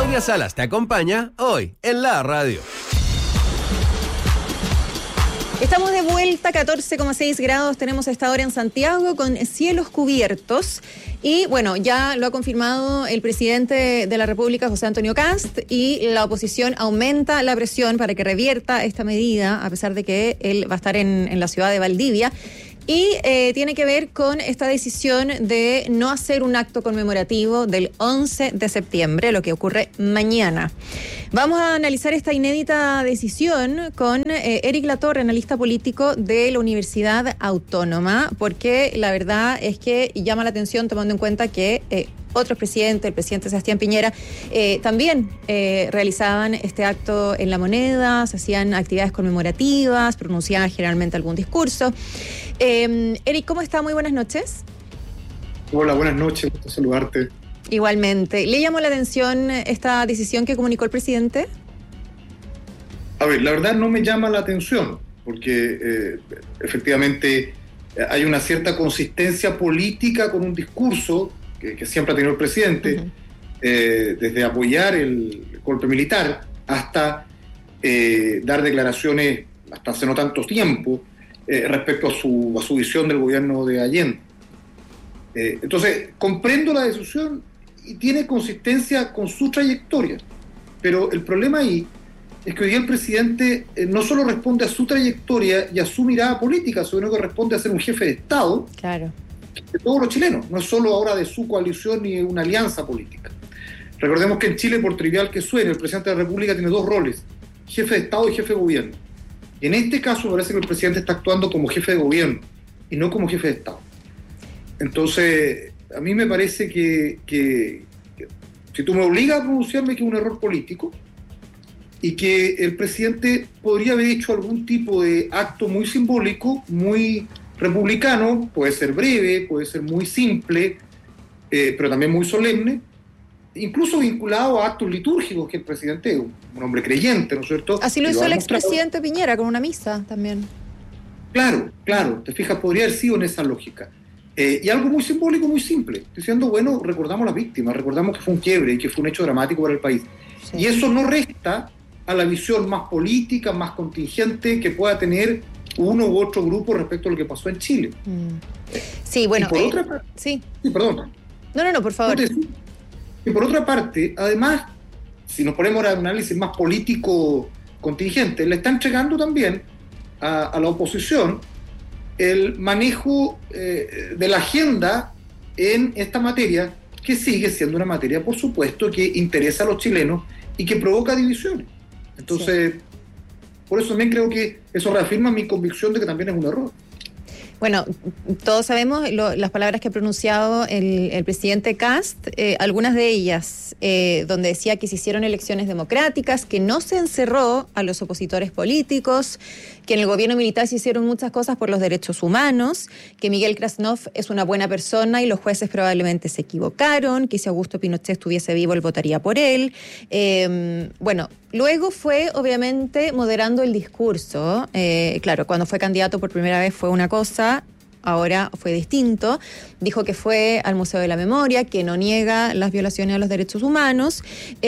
Claudia Salas te acompaña hoy en la radio. Estamos de vuelta, 14,6 grados tenemos a esta hora en Santiago con cielos cubiertos y bueno, ya lo ha confirmado el presidente de la República, José Antonio Kast, y la oposición aumenta la presión para que revierta esta medida, a pesar de que él va a estar en la ciudad de Valdivia. Y tiene que ver con esta decisión de no hacer un acto conmemorativo del 11 de septiembre, lo que ocurre mañana. Vamos a analizar esta inédita decisión con Eric Latorre, analista político de la Universidad Autónoma, porque la verdad es que llama la atención tomando en cuenta que otros presidentes, el presidente Sebastián Piñera, también realizaban este acto en La Moneda, se hacían actividades conmemorativas, pronunciaban generalmente algún discurso. Eric, ¿cómo está? Muy buenas noches. Hola, buenas noches, gusto saludarte. Igualmente. ¿Le llamó la atención esta decisión que comunicó el presidente? A ver, la verdad no me llama la atención, porque efectivamente hay una cierta consistencia política con un discurso que siempre ha tenido el presidente, desde apoyar el golpe militar hasta dar declaraciones hasta hace no tanto tiempo respecto a su visión del gobierno de Allende. Entonces, comprendo la decisión y tiene consistencia con su trayectoria, pero el problema ahí es que hoy día el presidente no solo responde a su trayectoria y a su mirada política, sino que responde a ser un jefe de Estado. Claro. De todos los chilenos, no es solo ahora de su coalición ni de una alianza política. Recordemos que en Chile, por trivial que suene, el presidente de la República tiene dos roles: jefe de Estado y jefe de gobierno. Y en este caso parece que el presidente está actuando como jefe de gobierno y no como jefe de Estado. Entonces, a mí me parece que si tú me obligas a pronunciarme, que es un error político y que el presidente podría haber hecho algún tipo de acto muy simbólico, muy republicano, puede ser breve, puede ser muy simple, pero también muy solemne, incluso vinculado a actos litúrgicos, que el presidente es un hombre creyente, ¿no es cierto? Así lo hizo el expresidente Piñera con una misa también. Claro, te fijas, podría haber sido en esa lógica. Y algo muy simbólico, muy simple, diciendo, bueno, recordamos a las víctimas, recordamos que fue un quiebre y que fue un hecho dramático para el país. Sí. Y eso no resta a la visión más política, más contingente que pueda tener uno u otro grupo respecto a lo que pasó en Chile. Sí, bueno. Y por otra parte, sí, perdón. No, por favor. Y por otra parte, además, si nos ponemos a un análisis más político contingente, le está entregando también a la oposición el manejo de la agenda en esta materia, que sigue siendo una materia, por supuesto, que interesa a los chilenos y que provoca divisiones. Entonces, sí. Por eso también creo que eso reafirma mi convicción de que también es un error. Bueno, todos sabemos las palabras que ha pronunciado el presidente Kast, algunas de ellas donde decía que se hicieron elecciones democráticas, que no se encerró a los opositores políticos, que en el gobierno militar se hicieron muchas cosas por los derechos humanos, que Miguel Krasnov es una buena persona y los jueces probablemente se equivocaron, que si Augusto Pinochet estuviese vivo él votaría por él. Bueno, luego fue obviamente moderando el discurso. Claro, cuando fue candidato por primera vez fue una cosa, ahora fue distinto. Dijo que fue al Museo de la Memoria, que no niega las violaciones a los derechos humanos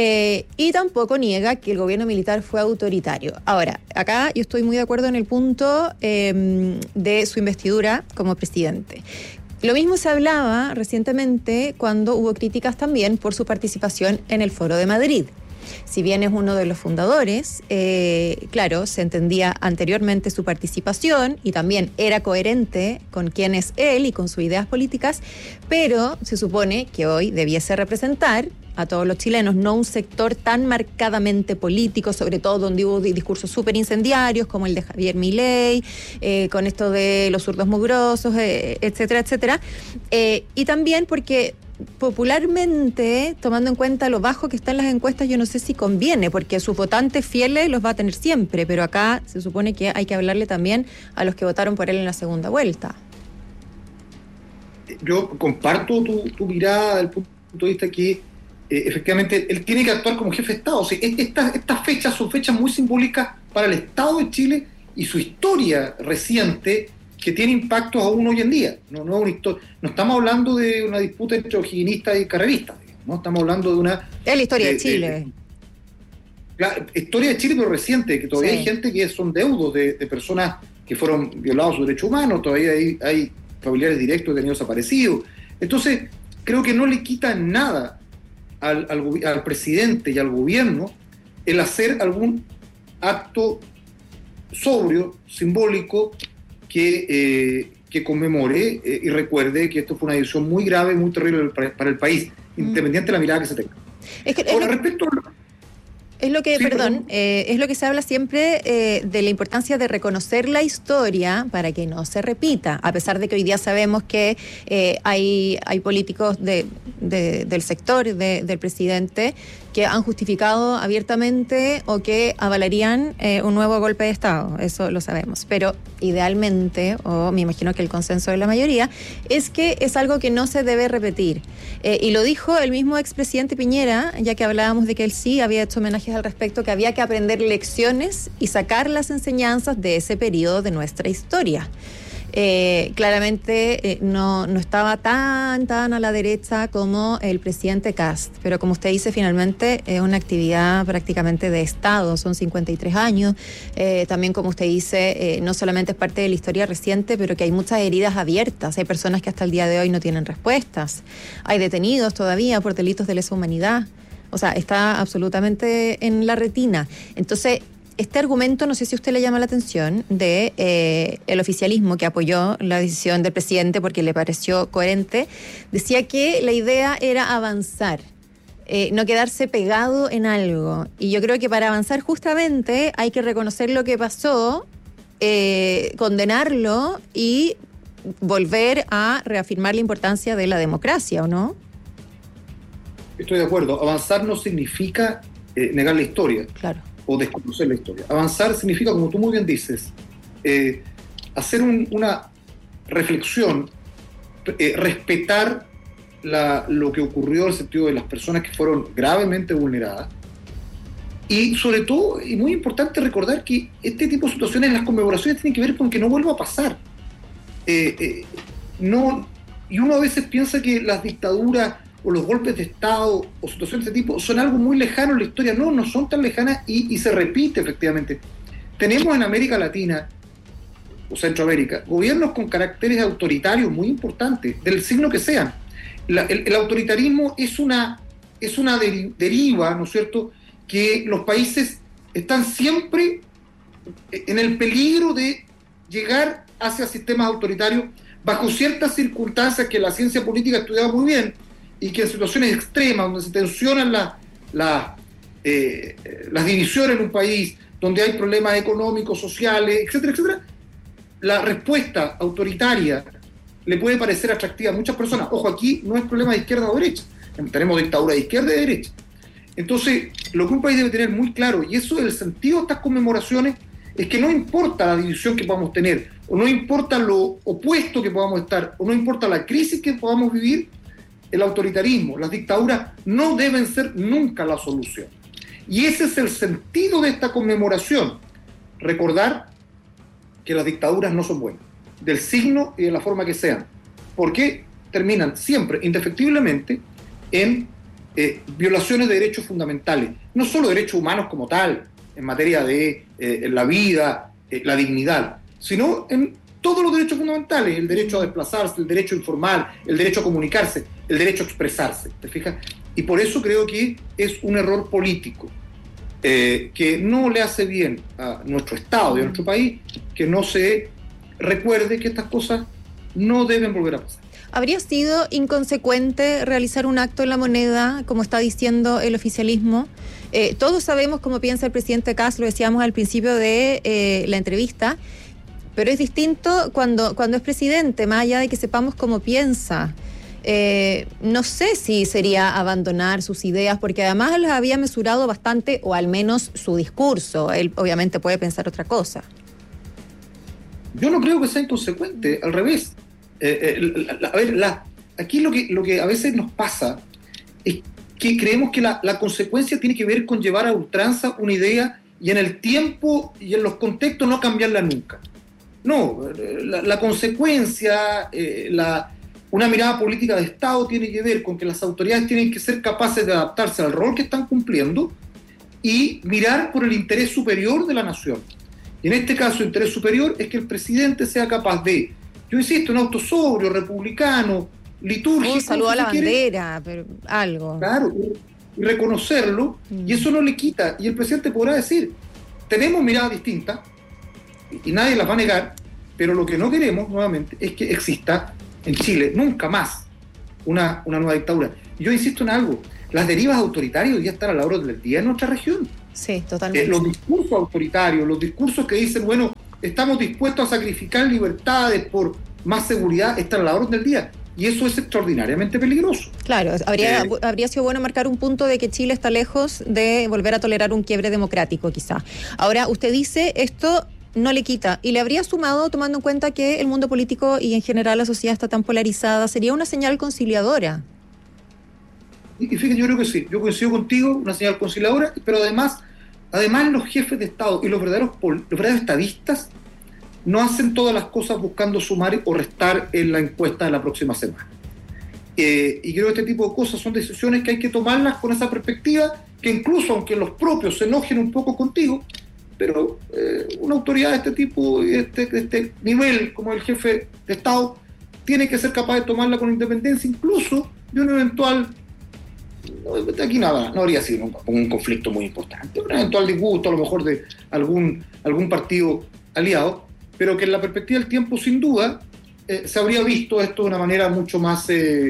y tampoco niega que el gobierno militar fue autoritario. Ahora, acá yo estoy muy de acuerdo en el punto de su investidura como presidente. Lo mismo se hablaba recientemente cuando hubo críticas también por su participación en el Foro de Madrid. Si bien es uno de los fundadores, claro, se entendía anteriormente su participación y también era coherente con quién es él y con sus ideas políticas, pero se supone que hoy debiese representar a todos los chilenos, no un sector tan marcadamente político, sobre todo donde hubo discursos súper incendiarios como el de Javier Milei, con esto de los zurdos mugrosos, etcétera, etcétera. Y también porque popularmente, tomando en cuenta lo bajo que están las encuestas, yo no sé si conviene, porque sus votantes fieles los va a tener siempre, pero acá se supone que hay que hablarle también a los que votaron por él en la segunda vuelta. Yo comparto tu mirada desde el punto de vista que efectivamente él tiene que actuar como jefe de Estado. O sea, estas fechas son fechas muy simbólicas para el Estado de Chile y su historia reciente, que tiene impactos aún hoy en día. No estamos hablando de una disputa entre o'higginistas y carreristas, ¿no? Estamos hablando de una... Es la historia de Chile. La historia de Chile, pero reciente, que todavía hay gente que son deudos de personas que fueron violados sus derechos humanos, todavía hay familiares directos de niños desaparecidos. Entonces, creo que no le quita nada al presidente y al gobierno el hacer algún acto sobrio, simbólico, que conmemore y recuerde que esto fue una decisión muy grave, muy terrible para el país, independiente de la mirada que se tenga. Ahora, respecto a... Es lo que, sí, es lo que se habla siempre de la importancia de reconocer la historia para que no se repita, a pesar de que hoy día sabemos que hay políticos del sector del presidente que han justificado abiertamente o que avalarían un nuevo golpe de Estado, eso lo sabemos, pero idealmente, o me imagino que el consenso de la mayoría, es que es algo que no se debe repetir. Y lo dijo el mismo expresidente Piñera, ya que hablábamos de que él sí había hecho homenajes al respecto, que había que aprender lecciones y sacar las enseñanzas de ese periodo de nuestra historia. Claramente no estaba tan a la derecha como el presidente Kast, pero como usted dice, finalmente es una actividad prácticamente de Estado, son 53 años, también como usted dice, no solamente es parte de la historia reciente, pero que hay muchas heridas abiertas, hay personas que hasta el día de hoy no tienen respuestas, hay detenidos todavía por delitos de lesa humanidad, o sea, está absolutamente en la retina. Entonces, este argumento, no sé si a usted le llama la atención, de el oficialismo que apoyó la decisión del presidente porque le pareció coherente, decía que la idea era avanzar, no quedarse pegado en algo. Y yo creo que para avanzar justamente hay que reconocer lo que pasó, condenarlo y volver a reafirmar la importancia de la democracia, ¿o no? Estoy de acuerdo. Avanzar no significa negar la historia. Claro. O desconocer la historia. Avanzar significa, como tú muy bien dices, hacer una reflexión, respetar lo que ocurrió en el sentido de las personas que fueron gravemente vulneradas y sobre todo, y muy importante recordar que este tipo de situaciones, las conmemoraciones tienen que ver con que no vuelva a pasar. Y uno a veces piensa que las dictaduras o los golpes de Estado o situaciones de este tipo son algo muy lejano en la historia. No son tan lejanas y se repite efectivamente. Tenemos en América Latina o Centroamérica gobiernos con caracteres autoritarios muy importantes, del signo que sean. El autoritarismo es una deriva, ¿no es cierto?, que los países están siempre en el peligro de llegar hacia sistemas autoritarios bajo ciertas circunstancias que la ciencia política ha estudiado muy bien, y que en situaciones extremas, donde se tensionan las divisiones en un país, donde hay problemas económicos, sociales, etcétera, etcétera, la respuesta autoritaria le puede parecer atractiva a muchas personas. Ojo, aquí no es problema de izquierda o derecha, tenemos dictadura de izquierda y de derecha. Entonces, lo que un país debe tener muy claro, y eso es el sentido de estas conmemoraciones, es que no importa la división que podamos tener, o no importa lo opuesto que podamos estar, o no importa la crisis que podamos vivir, el autoritarismo, las dictaduras no deben ser nunca la solución. Y ese es el sentido de esta conmemoración. Recordar que las dictaduras no son buenas, del signo y de la forma que sean, porque terminan siempre, indefectiblemente, en violaciones de derechos fundamentales, no solo derechos humanos como tal, en materia de la vida, la dignidad, sino en todos los derechos fundamentales, el derecho a desplazarse, el derecho a informar, el derecho a comunicarse, el derecho a expresarse, ¿te fijas? Y por eso creo que es un error político, que no le hace bien a nuestro Estado y a nuestro país, que no se recuerde que estas cosas no deben volver a pasar. ¿Habría sido inconsecuente realizar un acto en La Moneda, como está diciendo el oficialismo? Todos sabemos cómo piensa el presidente Kast, lo decíamos al principio de la entrevista, pero es distinto cuando es presidente, más allá de que sepamos cómo piensa. No sé si sería abandonar sus ideas, porque además las había mesurado bastante, o al menos su discurso. Él obviamente puede pensar otra cosa. Yo no creo que sea inconsecuente, al revés. Aquí lo que a veces nos pasa es que creemos que la consecuencia tiene que ver con llevar a ultranza una idea y en el tiempo y en los contextos no cambiarla nunca. No, la consecuencia, Una mirada política de Estado tiene que ver con que las autoridades tienen que ser capaces de adaptarse al rol que están cumpliendo y mirar por el interés superior de la nación. Y en este caso, el interés superior es que el presidente sea capaz de, yo insisto, un auto sobrio, republicano, litúrgico. Un saludo a la bandera, pero algo. Claro, y reconocerlo, y eso no le quita. Y el presidente podrá decir, tenemos miradas distintas, y nadie las va a negar, pero lo que no queremos, nuevamente, es que exista en Chile nunca más una nueva dictadura. Y yo insisto en algo, las derivas autoritarias ya están a la orden del día en nuestra región. Sí, totalmente. Los discursos autoritarios, los discursos que dicen, bueno, estamos dispuestos a sacrificar libertades por más seguridad, están a la orden del día. Y eso es extraordinariamente peligroso. Claro, habría sido bueno marcar un punto de que Chile está lejos de volver a tolerar un quiebre democrático, quizá. Ahora, usted dice, esto no le quita, y le habría sumado, tomando en cuenta que el mundo político y en general la sociedad está tan polarizada, sería una señal conciliadora. Y fíjate, yo creo que sí, yo coincido contigo, una señal conciliadora, pero además los jefes de Estado y los verdaderos estadistas no hacen todas las cosas buscando sumar o restar en la encuesta de la próxima semana. Y creo que este tipo de cosas son decisiones que hay que tomarlas con esa perspectiva, que incluso aunque los propios se enojen un poco contigo, pero una autoridad de este tipo, de este nivel, como el jefe de Estado, tiene que ser capaz de tomarla con independencia, incluso de un eventual... Aquí nada, no habría sido un conflicto muy importante, un eventual disgusto a lo mejor de algún partido aliado, pero que en la perspectiva del tiempo, sin duda, se habría visto esto de una manera mucho más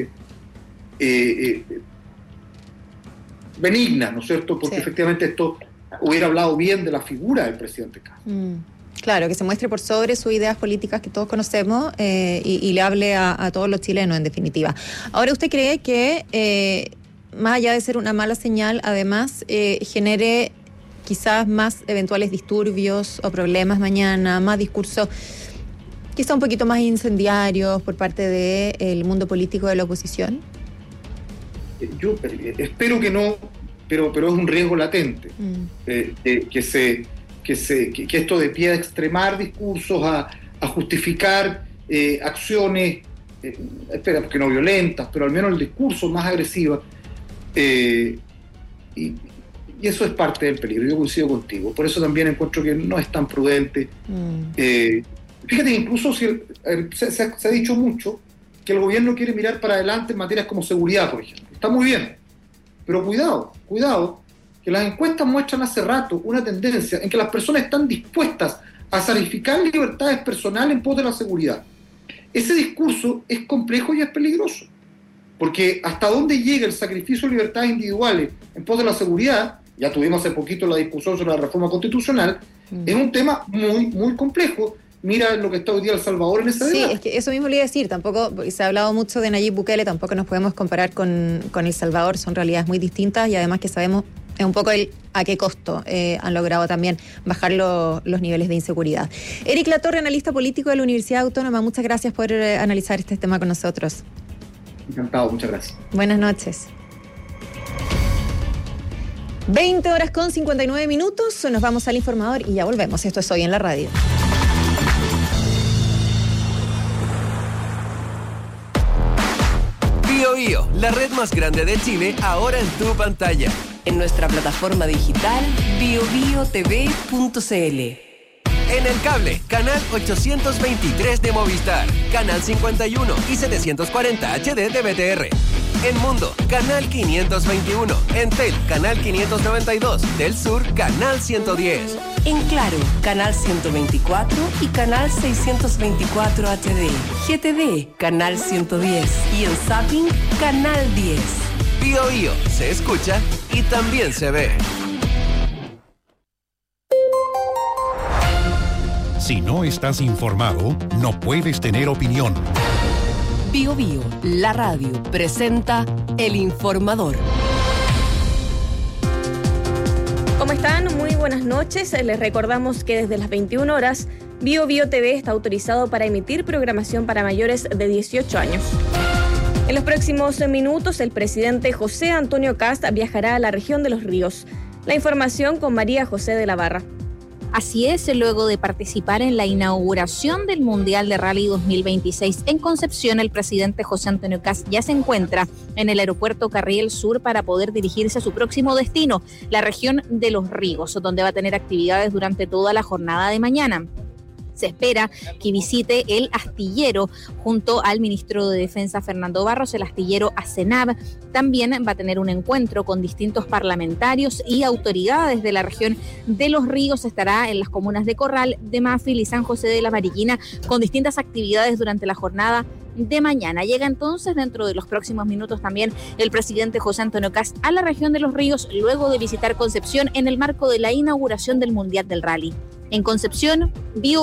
benigna, ¿no es cierto? Porque sí, efectivamente esto hubiera hablado bien de la figura del presidente Cast. Claro, que se muestre por sobre sus ideas políticas que todos conocemos y le hable a todos los chilenos, en definitiva. Ahora, ¿usted cree que, más allá de ser una mala señal, además genere quizás más eventuales disturbios o problemas mañana, más discursos quizá un poquito más incendiarios por parte del mundo político de la oposición? Yo espero que no, pero es un riesgo latente, que esto de pie a extremar discursos, a justificar acciones, esperamos que no violentas, pero al menos el discurso más agresivo, y eso es parte del peligro. Yo coincido contigo, por eso también encuentro que no es tan prudente. Fíjate que incluso se ha dicho mucho que el gobierno quiere mirar para adelante en materias como seguridad, por ejemplo. Está muy bien, pero cuidado, que las encuestas muestran hace rato una tendencia en que las personas están dispuestas a sacrificar libertades personales en pos de la seguridad. Ese discurso es complejo y es peligroso, porque hasta dónde llega el sacrificio de libertades individuales en pos de la seguridad, ya tuvimos hace poquito la discusión sobre la reforma constitucional, es un tema muy, muy complejo. Mira lo que está hoy día El Salvador en ese debate. Sí, es que eso mismo le iba a decir, tampoco, se ha hablado mucho de Nayib Bukele, tampoco nos podemos comparar con El Salvador, son realidades muy distintas y además que sabemos un poco a qué costo han logrado también bajar los niveles de inseguridad. Eric Latorre, analista político de la Universidad Autónoma, muchas gracias por analizar este tema con nosotros. Encantado, muchas gracias. Buenas noches. 20:59, nos vamos al informador y ya volvemos. Esto es Hoy en la Radio. BioBio, la red más grande de Chile, ahora en tu pantalla. En nuestra plataforma digital biobiotv.cl. En el cable, canal 823 de Movistar, canal 51 y 740 HD de BTR. En Mundo, canal 521. En Tel, canal 592. Del Sur, canal 110. En Claro, canal 124 y canal 624 HD. GTV, canal 110. Y en Zapping, canal 10. BioBio, se escucha y también se ve. Si no estás informado, no puedes tener opinión. BioBio, la radio, presenta El Informador. ¿Cómo están? Muy buenas noches. Les recordamos que desde las 21 horas, BioBio TV está autorizado para emitir programación para mayores de 18 años. En los próximos minutos, el presidente José Antonio Cast viajará a la región de Los Ríos. La información con María José de la Barra. Así es, luego de participar en la inauguración del Mundial de Rally 2026 en Concepción, el presidente José Antonio Kast ya se encuentra en el aeropuerto Carriel Sur para poder dirigirse a su próximo destino, la región de Los Ríos, donde va a tener actividades durante toda la jornada de mañana. Se espera que visite el astillero junto al ministro de Defensa Fernando Barros, el astillero ASENAV. También va a tener un encuentro con distintos parlamentarios y autoridades de la región de Los Ríos. Estará en las comunas de Corral, de Mafil y San José de la Mariquina con distintas actividades durante la jornada de mañana. Llega entonces dentro de los próximos minutos también el presidente José Antonio Kast a la región de Los Ríos luego de visitar Concepción en el marco de la inauguración del Mundial del Rally. En Concepción, Bio